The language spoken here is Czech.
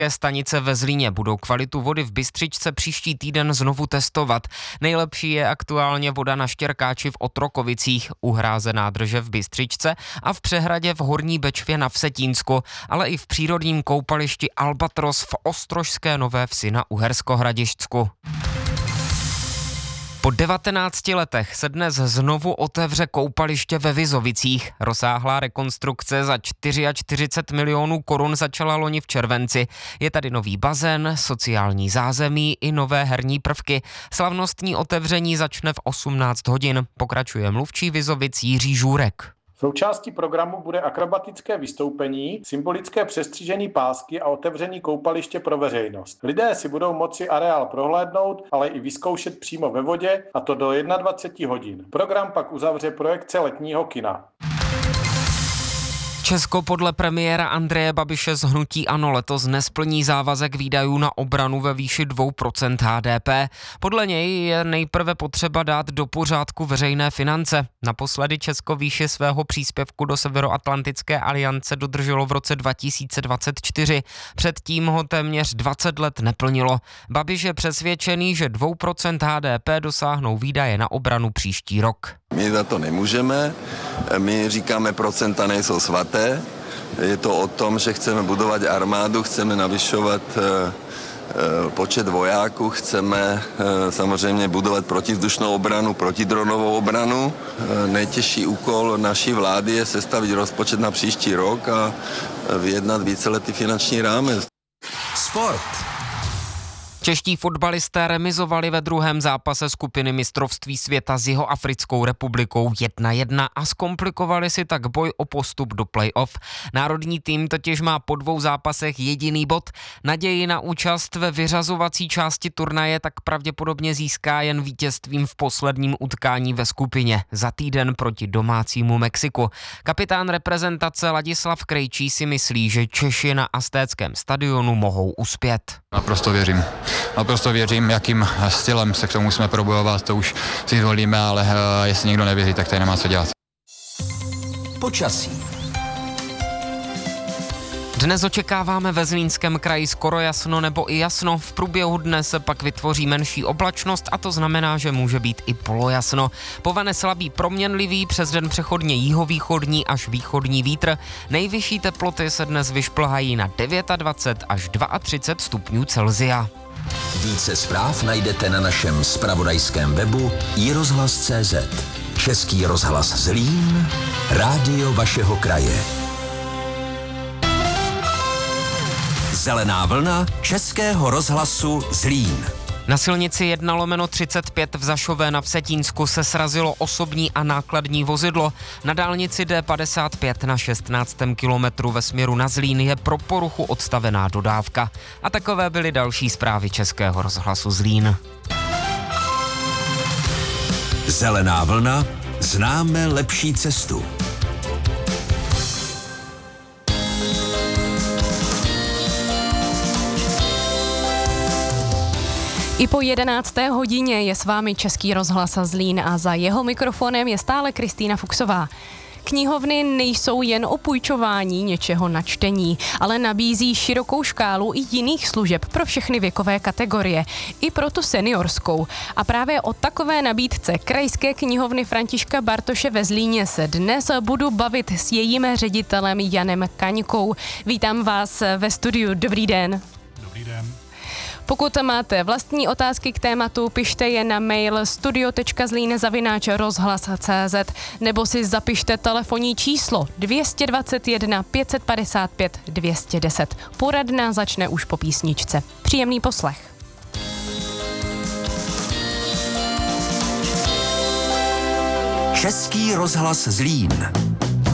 Stanice ve Zlíně budou kvalitu vody v Bystřičce příští týden znovu testovat. Nejlepší je aktuálně voda na Štěrkáči v Otrokovicích, u hráze nádrže v Bystřičce a v přehradě v Horní Bečvě na Vsetínsku, ale i v přírodním koupališti Albatros v Ostrožské Nové Vsi na Uherskohradišťsku. Po 19 letech se dnes znovu otevře koupaliště ve Vizovicích. Rozsáhlá rekonstrukce za 44 milionů korun začala loni v červenci. Je tady nový bazén, sociální zázemí i nové herní prvky. Slavnostní otevření začne v 18 hodin. Pokračuje mluvčí Vizovic Jiří Žůrek. Součástí programu bude akrobatické vystoupení, symbolické přestřížení pásky a otevření koupaliště pro veřejnost. Lidé si budou moci areál prohlédnout, ale i vyzkoušet přímo ve vodě, a to do 21 hodin. Program pak uzavře projekce letního kina. Česko podle premiéra Andreje Babiše z hnutí ANO letos nesplní závazek výdajů na obranu ve výši 2% HDP. Podle něj je nejprve potřeba dát do pořádku veřejné finance. Naposledy Česko výši svého příspěvku do Severoatlantické aliance dodrželo v roce 2024. Předtím ho téměř 20 let neplnilo. Babiš je přesvědčený, že 2% HDP dosáhnou výdaje na obranu příští rok. My za to nemůžeme, my říkáme, procenta nejsou svaté. Je to o tom, že chceme budovat armádu, chceme navyšovat počet vojáků, chceme samozřejmě budovat protivzdušnou obranu, protidronovou obranu. Nejtěžší úkol naší vlády je sestavit rozpočet na příští rok a vyjednat víceletý finanční rámec. Sport. Čeští fotbalisté remizovali ve druhém zápase skupiny mistrovství světa s Jihoafrickou republikou 1-1 a zkomplikovali si tak boj o postup do play-off. Národní tým totiž má po 2 zápasech jediný bod. Naději na účast ve vyřazovací části turnaje tak pravděpodobně získá jen vítězstvím v posledním utkání ve skupině za týden proti domácímu Mexiku. Kapitán reprezentace Ladislav Krejčí si myslí, že Češi na Aztéckém stadionu mohou uspět. Naprosto věřím, jakým stylem se k tomu musíme probojovat, to už si zvolíme, ale jestli někdo nevěří, tak tady nemá co dělat. Počasí. Dnes očekáváme ve Zlínském kraji skoro jasno nebo i jasno. V průběhu dne se pak vytvoří menší oblačnost a to znamená, že může být i polojasno. Povane slabý proměnlivý, přes den přechodně jihovýchodní až východní vítr. Nejvyšší teploty se dnes vyšplhají na 29 až 32 stupňů Celsia. Více zpráv najdete na našem zpravodajském webu iRozhlas.cz. Český rozhlas Zlín, rádio vašeho kraje. Zelená vlna Českého rozhlasu Zlín. Na silnici 1/35 v Zašové na Vsetínsku se srazilo osobní a nákladní vozidlo. Na dálnici D55 na 16. kilometru ve směru na Zlín je pro poruchu odstavená dodávka. A takové byly další zprávy Českého rozhlasu Zlín. Zelená vlna, známe lepší cestu. I po 11. hodině je s vámi Český rozhlas Zlín a za jeho mikrofonem je stále Kristýna Fuchsová. Knihovny nejsou jen o půjčování něčeho na čtení, ale nabízí širokou škálu i jiných služeb pro všechny věkové kategorie, i pro tu seniorskou. A právě o takové nabídce Krajské knihovny Františka Bartoše ve Zlíně se dnes budu bavit s jejím ředitelem Janem Kaňkou. Vítám vás ve studiu. Dobrý den. Dobrý den. Pokud máte vlastní otázky k tématu, pište je na mail studio.zlín@rozhlas.cz nebo si zapište telefonní číslo 221 555 210. Poradna začne už po písničce. Příjemný poslech. Český rozhlas Zlín.